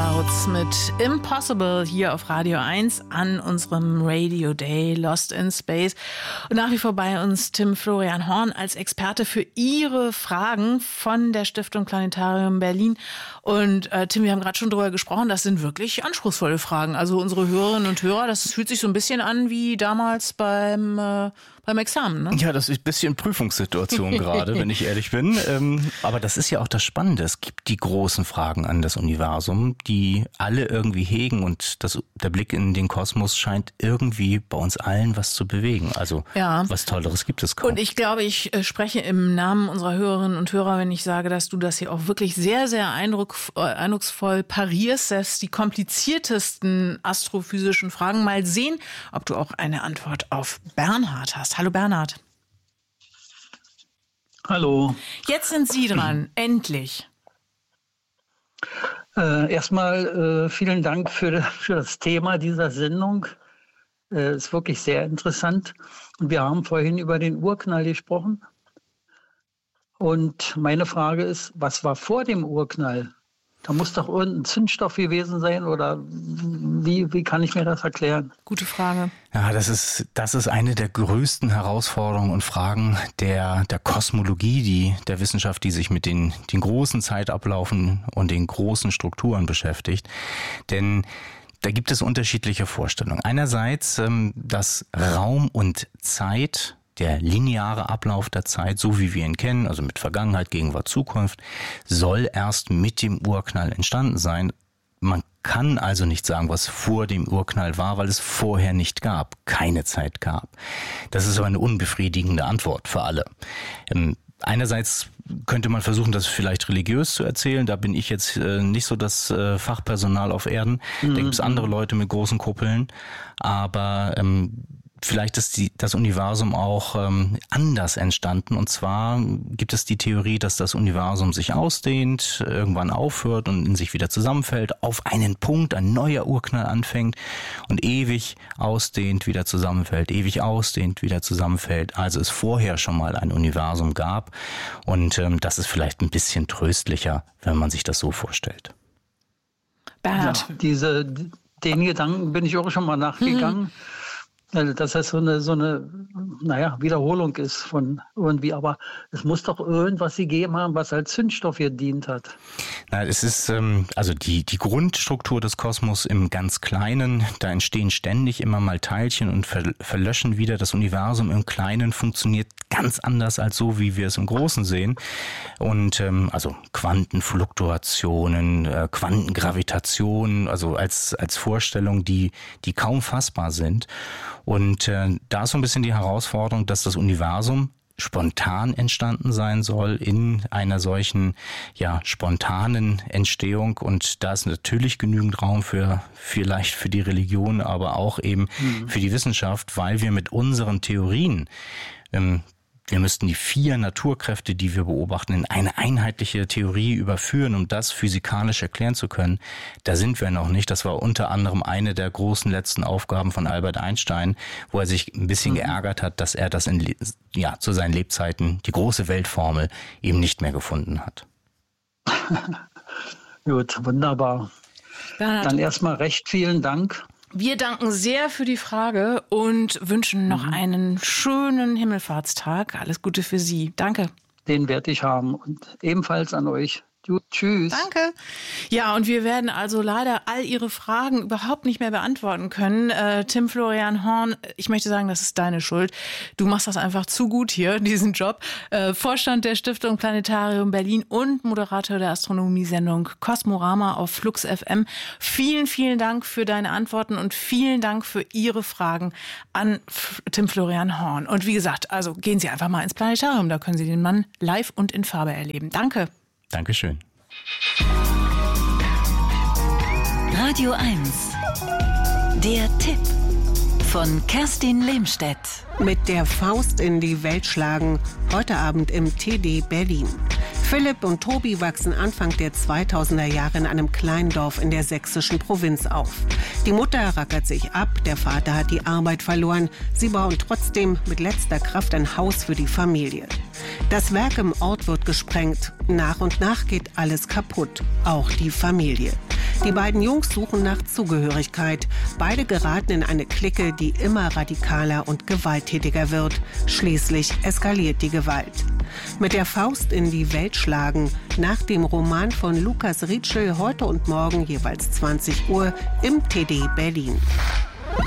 Clouds mit Impossible hier auf Radio 1 an unserem Radio Day Lost in Space. Und nach wie vor bei uns Tim Florian Horn als Experte für Ihre Fragen von der Stiftung Planetarium Berlin. Und Tim, wir haben gerade schon drüber gesprochen, das sind wirklich anspruchsvolle Fragen. Also unsere Hörerinnen und Hörer, das fühlt sich so ein bisschen an wie damals beim Examen, ne? Ja, das ist ein bisschen Prüfungssituation gerade, wenn ich ehrlich bin. Aber das ist ja auch das Spannende. Es gibt die großen Fragen an das Universum, die alle irgendwie hegen, und der Blick in den Kosmos scheint irgendwie bei uns allen was zu bewegen. Also was Tolleres gibt es kaum. Und ich glaube, ich spreche im Namen unserer Hörerinnen und Hörer, wenn ich sage, dass du das hier auch wirklich sehr, sehr eindrucksvoll parierst, selbst die kompliziertesten astrophysischen Fragen. Mal sehen, ob du auch eine Antwort auf Bernhard hast. Hallo Bernhard. Hallo. Jetzt sind Sie dran, endlich. Erstmal vielen Dank für das Thema dieser Sendung. Ist wirklich sehr interessant. Und wir haben vorhin über den Urknall gesprochen. Und meine Frage ist, was war vor dem Urknall? Da muss doch irgendein Zündstoff gewesen sein, oder wie kann ich mir das erklären? Gute Frage. Ja, das ist eine der größten Herausforderungen und Fragen der Kosmologie, der Wissenschaft, die sich mit den großen Zeitablaufen und den großen Strukturen beschäftigt. Denn da gibt es unterschiedliche Vorstellungen. Einerseits, dass Raum und Zeit, der lineare Ablauf der Zeit, so wie wir ihn kennen, also mit Vergangenheit, Gegenwart, Zukunft, soll erst mit dem Urknall entstanden sein. Man kann also nicht sagen, was vor dem Urknall war, weil es vorher nicht gab, keine Zeit gab. Das ist aber eine unbefriedigende Antwort für alle. Einerseits könnte man versuchen, das vielleicht religiös zu erzählen. Da bin ich jetzt nicht so das Fachpersonal auf Erden. Da gibt es andere Leute mit großen Kuppeln. Aber vielleicht ist das Universum auch anders entstanden. Und zwar gibt es die Theorie, dass das Universum sich ausdehnt, irgendwann aufhört und in sich wieder zusammenfällt, auf einen Punkt ein neuer Urknall anfängt und ewig ausdehnt, wieder zusammenfällt, ewig ausdehnt, wieder zusammenfällt. Also es vorher schon mal ein Universum gab. Und das ist vielleicht ein bisschen tröstlicher, wenn man sich das so vorstellt. Bernhard. Ja, den Gedanken bin ich auch schon mal nachgegangen. Dass das so eine Wiederholung ist von irgendwie, aber es muss doch irgendwas gegeben haben, was als Zündstoff gedient hat. Na, es ist also die Grundstruktur des Kosmos im ganz Kleinen. Da entstehen ständig immer mal Teilchen und verlöschen wieder. Das Universum im Kleinen funktioniert ganz anders als so, wie wir es im Großen sehen. Und also Quantenfluktuationen, Quantengravitation, also als Vorstellung, die kaum fassbar sind. Und da ist so ein bisschen die Herausforderung, dass das Universum spontan entstanden sein soll in einer solchen spontanen Entstehung. Und da ist natürlich genügend Raum vielleicht für die Religion, aber auch eben für die Wissenschaft, weil wir mit unseren Theorien wir müssten die 4 Naturkräfte, die wir beobachten, in eine einheitliche Theorie überführen, um das physikalisch erklären zu können. Da sind wir noch nicht. Das war unter anderem eine der großen letzten Aufgaben von Albert Einstein, wo er sich ein bisschen geärgert hat, dass er das zu seinen Lebzeiten, die große Weltformel, eben nicht mehr gefunden hat. Gut, wunderbar. Bernhard. Dann erstmal recht vielen Dank. Wir danken sehr für die Frage und wünschen noch einen schönen Himmelfahrtstag. Alles Gute für Sie. Danke. Den werde ich haben und ebenfalls an euch. Gut, tschüss. Danke. Ja, und wir werden also leider all Ihre Fragen überhaupt nicht mehr beantworten können. Tim Florian Horn, ich möchte sagen, das ist deine Schuld. Du machst das einfach zu gut hier, diesen Job. Vorstand der Stiftung Planetarium Berlin und Moderator der Astronomiesendung Kosmorama auf Flux FM. Vielen, vielen Dank für deine Antworten und vielen Dank für Ihre Fragen an Tim Florian Horn. Und wie gesagt, also gehen Sie einfach mal ins Planetarium, da können Sie den Mann live und in Farbe erleben. Danke. Dankeschön. Radio 1. Der Tipp von Kerstin Lehmstedt. Mit der Faust in die Welt schlagen, heute Abend im TD Berlin. Philipp und Tobi wachsen Anfang der 2000er Jahre in einem kleinen Dorf in der sächsischen Provinz auf. Die Mutter rackert sich ab, der Vater hat die Arbeit verloren. Sie bauen trotzdem mit letzter Kraft ein Haus für die Familie. Das Werk im Ort wird gesprengt. Nach und nach geht alles kaputt, auch die Familie. Die beiden Jungs suchen nach Zugehörigkeit. Beide geraten in eine Clique, die immer radikaler und gewalttätiger wird. Schließlich eskaliert die Gewalt. Mit der Faust in die Welt schlagen, nach dem Roman von Lukas Rietschel, heute und morgen jeweils 20 Uhr im TD Berlin.